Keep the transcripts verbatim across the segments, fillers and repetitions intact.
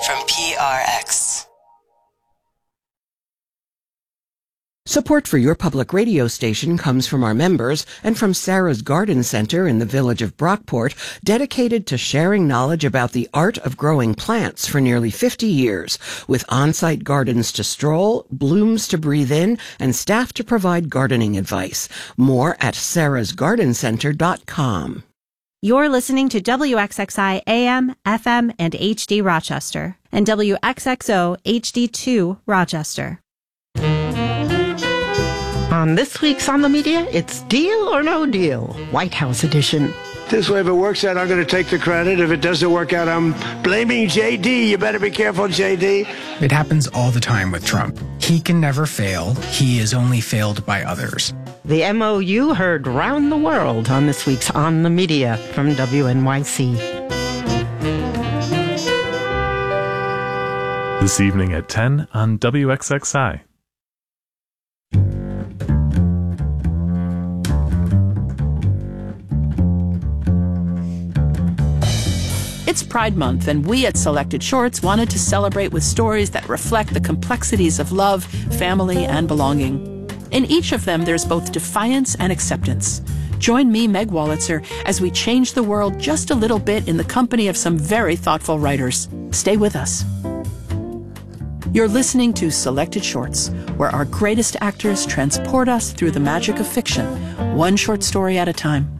from P R X. Support for your public radio station comes from our members and from Sarah's Garden Center in the village of Brockport, dedicated to sharing knowledge about the art of growing plants for nearly fifty years, with on-site gardens to stroll, blooms to breathe in, and staff to provide gardening advice. More at sarahs garden center dot com. You're listening to W X X I A M, F M, and H D Rochester, and W X X O H D two Rochester. On this week's On the Media, it's Deal or No Deal, White House edition. This way, if it works out, I'm going to take the credit. If it doesn't work out, I'm blaming J D. You better be careful, J D. It happens all the time with Trump. He can never fail. He is only failed by others. The M O U heard round the world on this week's On the Media from W N Y C. This evening at ten on W X X I. It's Pride Month, and we at Selected Shorts wanted to celebrate with stories that reflect the complexities of love, family, and belonging. In each of them, there's both defiance and acceptance. Join me, Meg Wolitzer, as we change the world just a little bit in the company of some very thoughtful writers. Stay with us. You're listening to Selected Shorts, where our greatest actors transport us through the magic of fiction, one short story at a time.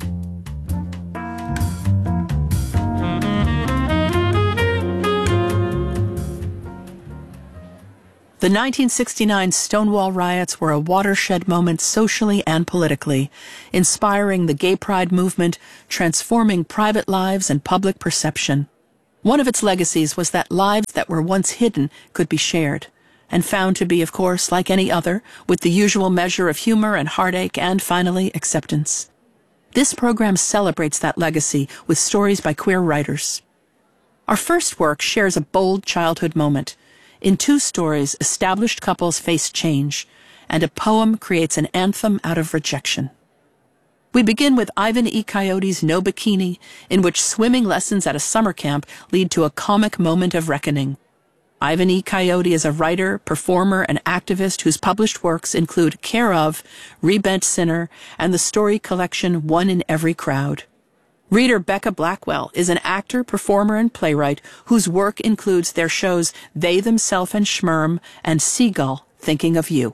The nineteen sixty-nine Stonewall riots were a watershed moment socially and politically, inspiring the gay pride movement, transforming private lives and public perception. One of its legacies was that lives that were once hidden could be shared, and found to be, of course, like any other, with the usual measure of humor and heartache and, finally, acceptance. This program celebrates that legacy with stories by queer writers. Our first work shares a bold childhood moment. In two stories, established couples face change, and a poem creates an anthem out of rejection. We begin with Ivan E. Coyote's No Bikini, in which swimming lessons at a summer camp lead to a comic moment of reckoning. Ivan E. Coyote is a writer, performer, and activist whose published works include Care Of, Rebent Sinner, and the story collection One in Every Crowd. Reader Becca Blackwell is an actor, performer, and playwright whose work includes their shows They, Themself, and Schmerm and Seagull, Thinking of You.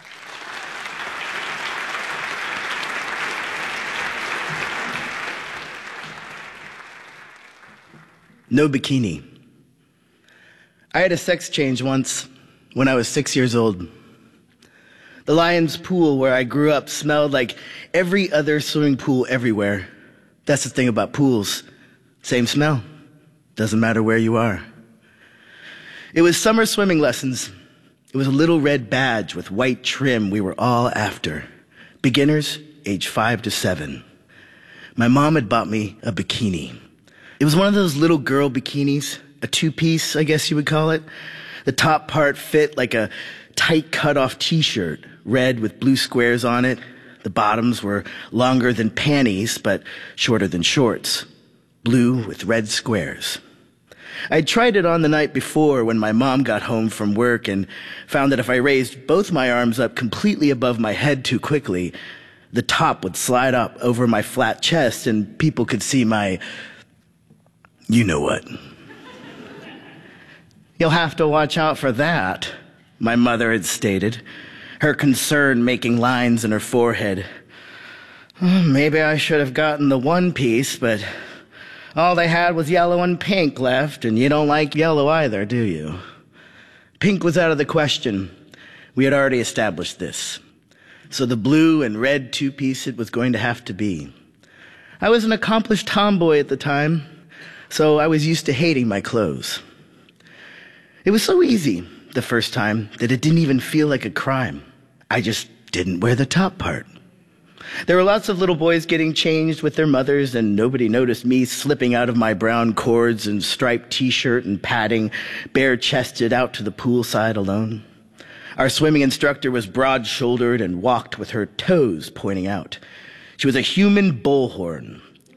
No Bikini. I had a sex change once when I was six years old. The Lions pool where I grew up smelled like every other swimming pool everywhere. That's the thing about pools. Same smell. Doesn't matter where you are. It was summer swimming lessons. It was a little red badge with white trim we were all after. Beginners, age five to seven. My mom had bought me a bikini. It was one of those little girl bikinis, a two-piece, I guess you would call it. The top part fit like a tight cut-off t-shirt, red with blue squares on it. The bottoms were longer than panties, but shorter than shorts. Blue with red squares. I'd tried it on the night before when my mom got home from work and found that if I raised both my arms up completely above my head too quickly, the top would slide up over my flat chest and people could see my, you know what. You'll have to watch out for that, my mother had stated, her concern making lines in her forehead. Oh, maybe I should have gotten the one piece, but all they had was yellow and pink left, and you don't like yellow either, do you? Pink was out of the question. We had already established this. So the blue and red two-piece it was going to have to be. I was an accomplished tomboy at the time, so I was used to hating my clothes. It was so easy the first time that it didn't even feel like a crime. I just didn't wear the top part. There were lots of little boys getting changed with their mothers, and nobody noticed me slipping out of my brown cords and striped t-shirt and padding, bare-chested out to the poolside alone. Our swimming instructor was broad-shouldered and walked with her toes pointing out. She was a human bullhorn,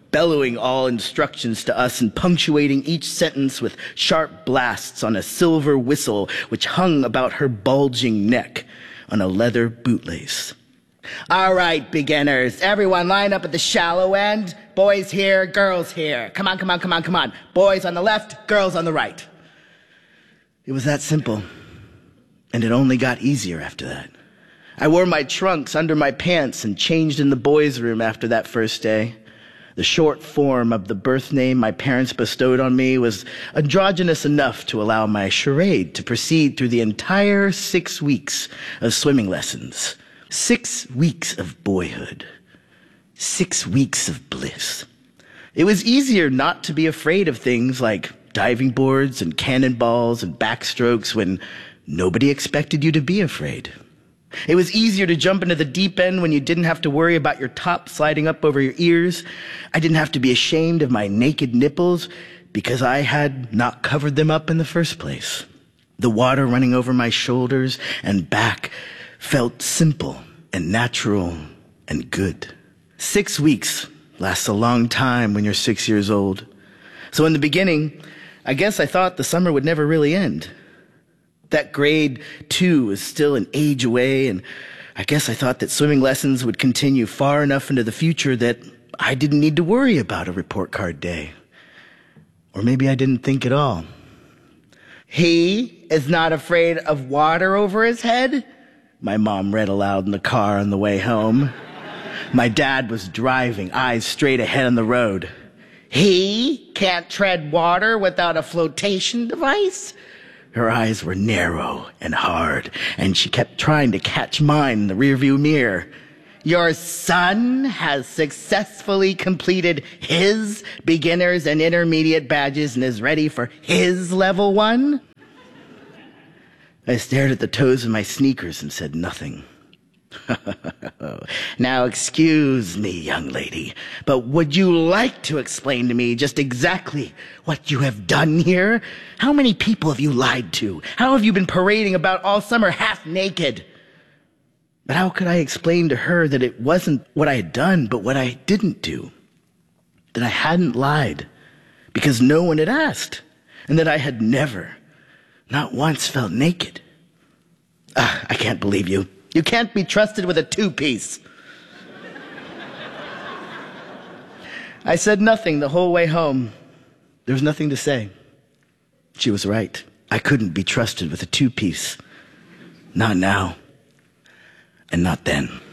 bellowing all instructions to us and punctuating each sentence with sharp blasts on a silver whistle which hung about her bulging neck on a leather bootlace. All right, beginners, everyone line up at the shallow end. Boys here, girls here. Come on, come on, come on, come on. Boys on the left, girls on the right. It was that simple, and it only got easier after that. I wore my trunks under my pants and changed in the boys' room after that first day. The short form of the birth name my parents bestowed on me was androgynous enough to allow my charade to proceed through the entire six weeks of swimming lessons. Six weeks of boyhood. Six weeks of bliss. It was easier not to be afraid of things like diving boards and cannonballs and backstrokes when nobody expected you to be afraid. It was easier to jump into the deep end when you didn't have to worry about your top sliding up over your ears. I didn't have to be ashamed of my naked nipples because I had not covered them up in the first place. The water running over my shoulders and back felt simple and natural and good. Six weeks lasts a long time when you're six years old. So in the beginning, I guess I thought the summer would never really end. That grade two was still an age away, and I guess I thought that swimming lessons would continue far enough into the future that I didn't need to worry about a report card day. Or maybe I didn't think at all. He is not afraid of water over his head? My mom read aloud in the car on the way home. My dad was driving, eyes straight ahead on the road. He can't tread water without a flotation device? Her eyes were narrow and hard, and she kept trying to catch mine in the rearview mirror. Your son has successfully completed his beginners and intermediate badges and is ready for his level one? I stared at the toes of my sneakers and said nothing. Now, excuse me, young lady, but would you like to explain to me just exactly what you have done here? How many people have you lied to? How have you been parading about all summer half naked? But how could I explain to her that it wasn't what I had done, but what I didn't do? That I hadn't lied because no one had asked, and that I had never, not once, felt naked. Ah, I can't believe you. You can't be trusted with a two-piece. I said nothing the whole way home. There was nothing to say. She was right. I couldn't be trusted with a two-piece. Not now. And not then.